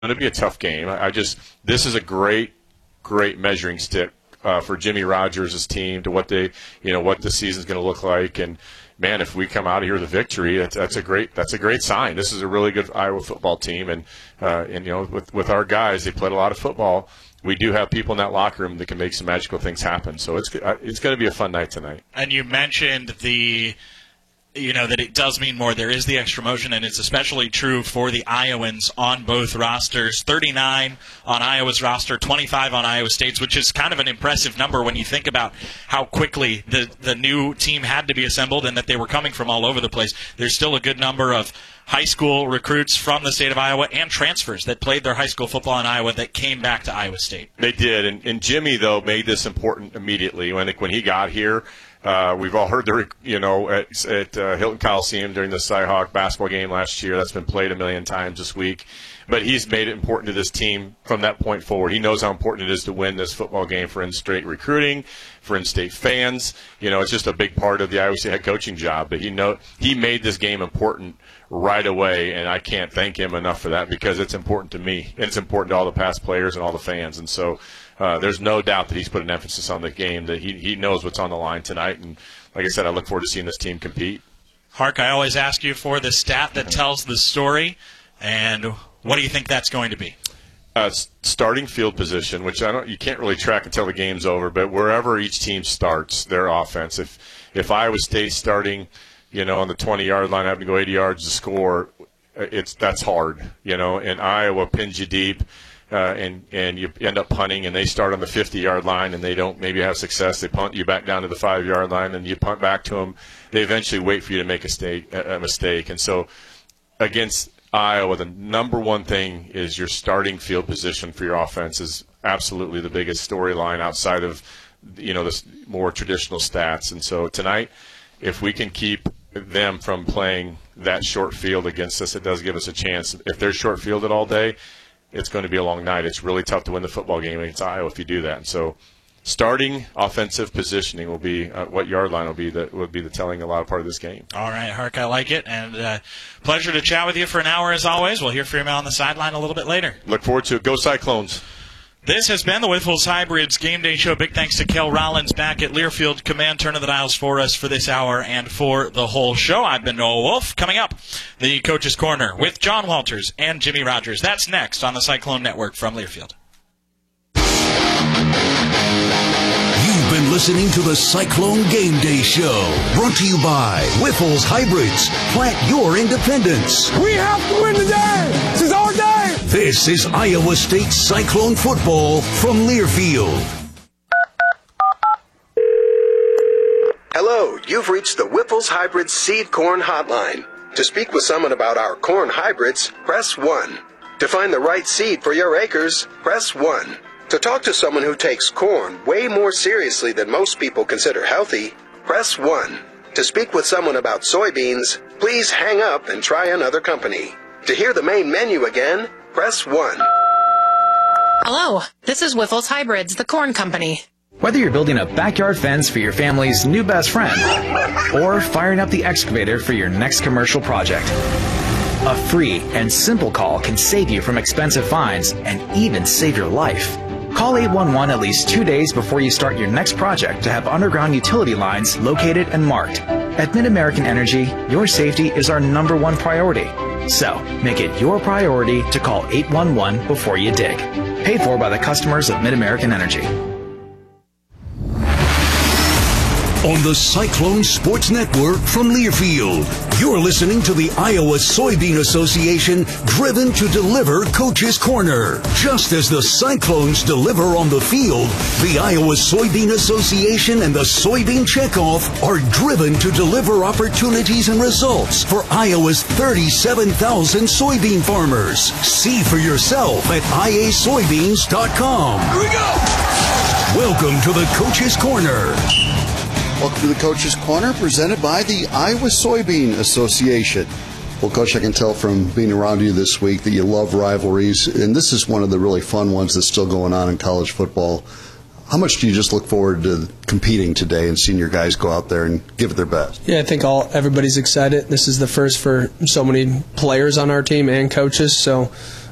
going to be a tough game. This is a great measuring stick for Jimmy Rogers' team to what the season's going to look like. And man, if we come out of here with a victory, that's a great sign. This is a really good Iowa football team, and with our guys, they played a lot of football. We do have people in that locker room that can make some magical things happen. So it's going to be a fun night tonight. And you mentioned that it does mean more. There is the extra motion, and it's especially true for the Iowans on both rosters. 39 on Iowa's roster, 25 on Iowa State's, which is kind of an impressive number when you think about how quickly the new team had to be assembled and that they were coming from all over the place. There's still a good number of high school recruits from the state of Iowa and transfers that played their high school football in Iowa that came back to Iowa State. They did, and Jimmy, though, made this important immediately. When he got here, we've all heard at Hilton Coliseum during the Cyhawk basketball game last year. That's been played a million times this week. But he's made it important to this team from that point forward. He knows how important it is to win this football game for in-state recruiting, for in-state fans. It's just a big part of the Iowa State head coaching job. But he made this game important right away, and I can't thank him enough for that because it's important to me. It's important to all the past players and all the fans. And so there's no doubt that he's put an emphasis on the game, that he knows what's on the line tonight. And like I said, I look forward to seeing this team compete. Hark, I always ask you for the stat that tells the story, and what do you think that's going to be? Starting field position, which you can't really track until the game's over, but wherever each team starts their offense, if Iowa State's starting, on the 20-yard line, having to go 80 yards to score, that's hard, and Iowa pins you deep. And you end up punting, and they start on the 50-yard line, and they don't maybe have success. They punt you back down to the 5-yard line, and you punt back to them. They eventually wait for you to make a mistake. And so against Iowa, the number one thing is your starting field position for your offense is absolutely the biggest storyline outside of the more traditional stats. And so tonight, if we can keep them from playing that short field against us, it does give us a chance. If they're short fielded all day, it's going to be a long night. It's really tough to win the football game against Iowa if you do that. And so starting offensive positioning will be what yard line would be the telling a lot of part of this game. All right, Hark, I like it. And pleasure to chat with you for an hour as always. We'll hear from you on the sideline a little bit later. Look forward to it. Go Cyclones. This has been the Whiffles Hybrids Game Day Show. Big thanks to Kel Rollins back at Learfield. Command turn of the dials for us for this hour and for the whole show. I've been Noah Wolf. Coming up, the Coach's Corner with John Walters and Jimmy Rogers. That's next on the Cyclone Network from Learfield. You've been listening to the Cyclone Game Day Show. Brought to you by Whiffles Hybrids. Plant your independence. We have to win today. This is our day. This is Iowa State Cyclone football from Learfield. Hello, you've reached the Whiffles Hybrids Seed Corn Hotline. To speak with someone about our corn hybrids, press 1. To find the right seed for your acres, press 1. To talk to someone who takes corn way more seriously than most people consider healthy, press 1. To speak with someone about soybeans, please hang up and try another company. To hear the main menu again, press 1. Hello, this is Whiffles Hybrids, the corn company. Whether you're building a backyard fence for your family's new best friend or firing up the excavator for your next commercial project, a free and simple call can save you from expensive fines and even save your life. Call 811 at least 2 days before you start your next project to have underground utility lines located and marked. At Mid-American Energy, your safety is our #1 priority. So, make it your priority to call 811 before you dig. Paid for by the customers of Mid-American Energy. On the Cyclone Sports Network from Learfield, you're listening to the Iowa Soybean Association, driven to deliver Coach's Corner. Just as the Cyclones deliver on the field, the Iowa Soybean Association and the Soybean Checkoff are driven to deliver opportunities and results for Iowa's 37,000 soybean farmers. See for yourself at iasoybeans.com. Here we go! Welcome to the Coach's Corner. Welcome to the Coach's Corner, presented by the Iowa Soybean Association. Well, Coach, I can tell from being around you this week that you love rivalries, and this is one of the really fun ones that's still going on in college football. How much do you just look forward to competing today and seeing your guys go out there and give it their best? Yeah, I think everybody's excited. This is the first for so many players on our team and coaches, so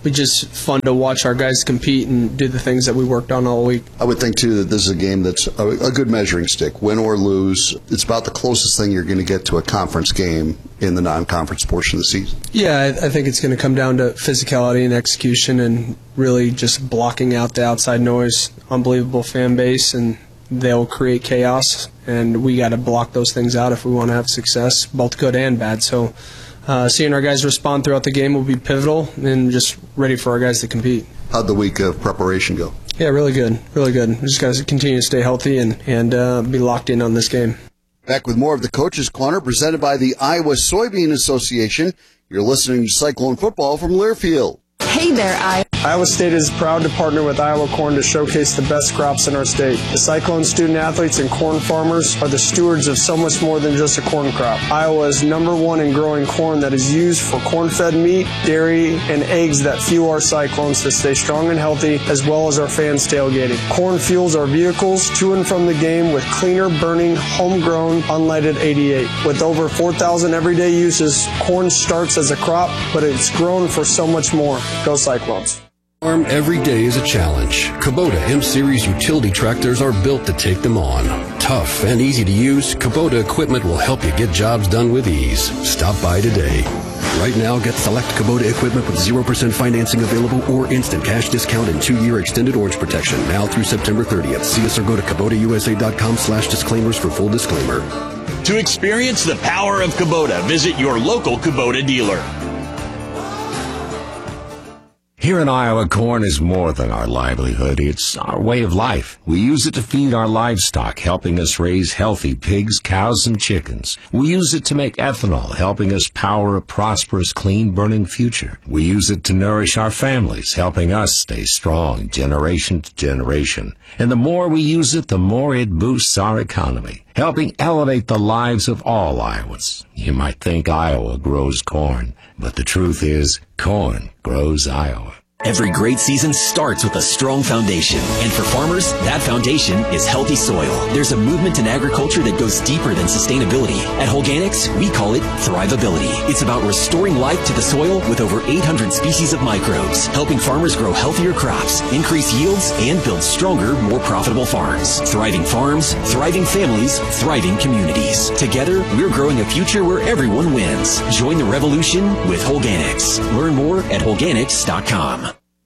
just fun to watch our guys compete and do the things that we worked on all week. I would think, too, that this is a game that's a good measuring stick. Win or lose, it's about the closest thing you're going to get to a conference game in the non-conference portion of the season. Yeah, I think it's going to come down to physicality and execution and really just blocking out the outside noise. Unbelievable fan base, and they'll create chaos, and we got to block those things out if we want to have success, both good and bad. So seeing our guys respond throughout the game will be pivotal, and just ready for our guys to compete. How'd the week of preparation go? Yeah, really good, really good. We just got to continue to stay healthy and be locked in on this game. Back with more of the Coach's Corner presented by the Iowa Soybean Association. You're listening to Cyclone Football from Learfield. Hey there, Iowa State is proud to partner with Iowa Corn to showcase the best crops in our state. The Cyclone student athletes and corn farmers are the stewards of so much more than just a corn crop. Iowa is #1 in growing corn that is used for corn-fed meat, dairy, and eggs that fuel our Cyclones to stay strong and healthy, as well as our fans tailgating. Corn fuels our vehicles to and from the game with cleaner burning, homegrown, unleaded 88. With over 4,000 everyday uses, corn starts as a crop, but it's grown for so much more. Go Cyclones. Farm every day is a challenge. Kubota M-Series utility tractors are built to take them on. Tough and easy to use, Kubota equipment will help you get jobs done with ease. Stop by today. Right now, get select Kubota equipment with 0% financing available or instant cash discount and 2-year extended orange protection now through September 30th. See us or go to KubotaUSA.com/disclaimers for full disclaimer. To experience the power of Kubota, visit your local Kubota dealer. Here in Iowa, corn is more than our livelihood. It's our way of life. We use it to feed our livestock, helping us raise healthy pigs, cows, and chickens. We use it to make ethanol, helping us power a prosperous, clean-burning future. We use it to nourish our families, helping us stay strong generation to generation. And the more we use it, the more it boosts our economy, helping elevate the lives of all Iowans. You might think Iowa grows corn, but the truth is, corn grows Iowa. Every great season starts with a strong foundation. And for farmers, that foundation is healthy soil. There's a movement in agriculture that goes deeper than sustainability. At Holganics, we call it Thrivability. It's about restoring life to the soil with over 800 species of microbes, helping farmers grow healthier crops, increase yields, and build stronger, more profitable farms. Thriving farms, thriving families, thriving communities. Together, we're growing a future where everyone wins. Join the revolution with Holganics. Learn more at Holganics.com.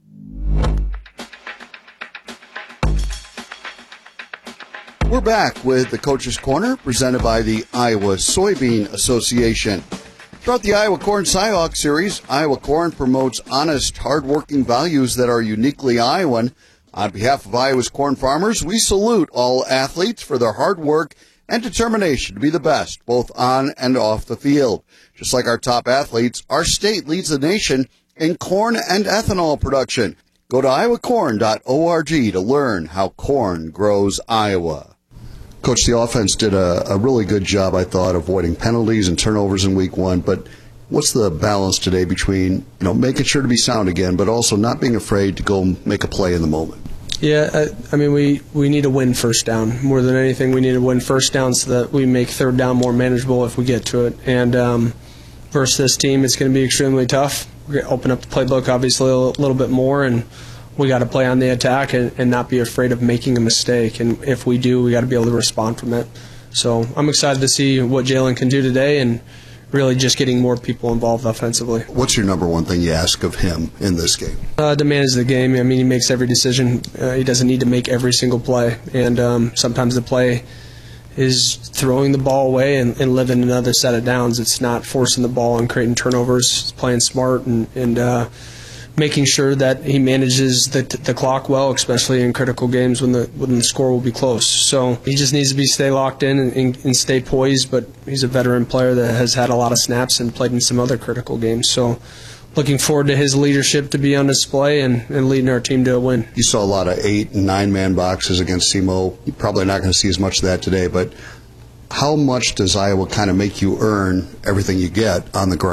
We're back with the Coach's Corner, presented by the Iowa Soybean Association. Throughout the Iowa Corn Cyhawk Series, Iowa Corn promotes honest, hard-working values that are uniquely Iowan. On behalf of Iowa's corn farmers, we salute all athletes for their hard work and determination to be the best, both on and off the field. Just like our top athletes, our state leads the nation in corn and ethanol production. Go to iowacorn.org to learn how corn grows Iowa. Coach, the offense did a really good job, I thought, avoiding penalties and turnovers in week 1. But what's the balance today between, making sure to be sound again, but also not being afraid to go make a play in the moment? Yeah, I mean, we need to win first down. More than anything, we need to win first down so that we make third down more manageable if we get to it. And versus this team, it's going to be extremely tough. We're going to open up the playbook, obviously, a little bit more, and we got to play on the attack and not be afraid of making a mistake. And if we do, we got to be able to respond from it. So I'm excited to see what Jalen can do today and really just getting more people involved offensively. What's your number one thing you ask of him in this game? To manage the game. I mean, he makes every decision. He doesn't need to make every single play. And sometimes the play is throwing the ball away and living another set of downs. It's not forcing the ball and creating turnovers. It's playing smart and making sure that he manages the clock well, especially in critical games when the score will be close. So he just needs to stay locked in and stay poised, but he's a veteran player that has had a lot of snaps and played in some other critical games. So looking forward to his leadership to be on display and leading our team to a win. You saw a lot of 8- and 9-man boxes against SEMO. You're probably not going to see as much of that today, but how much does Iowa kind of make you earn everything you get on the ground?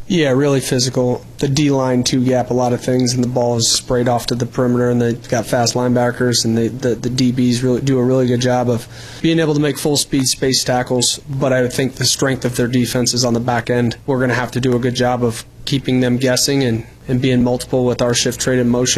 Yeah, really physical. The D-line two-gap a lot of things, and the ball is sprayed off to the perimeter, and they've got fast linebackers, and the DBs really do a really good job of being able to make full-speed space tackles, but I think the strength of their defense is on the back end. We're going to have to do a good job of keeping them guessing and being multiple with our shift trade in motion.